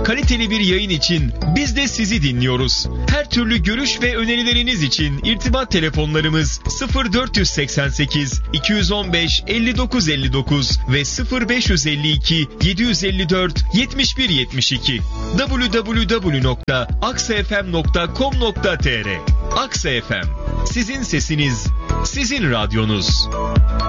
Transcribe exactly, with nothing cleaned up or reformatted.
kaliteli bir yayın için biz de sizi dinliyoruz. Her türlü görüş ve önerileriniz için irtibat telefonlarımız sıfır dört seksen sekiz iki yüz on beş elli dokuz elli dokuz ve sıfır beş yüz elli iki yedi yüz elli dört yetmiş bir yetmiş iki. double-u double-u double-u nokta aksa f m nokta com nokta t r. Aksa F M. Sizin sesiniz, sizin radyonuz.